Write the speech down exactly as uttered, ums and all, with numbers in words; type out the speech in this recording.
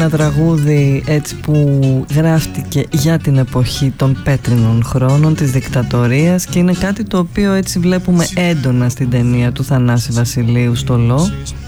ένα τραγούδι έτσι που γράφτηκε για την εποχή των πέτρινων χρόνων της δικτατορίας και είναι κάτι το οποίο έτσι βλέπουμε έντονα στην ταινία του Θανάση Βασιλείου, Στολό.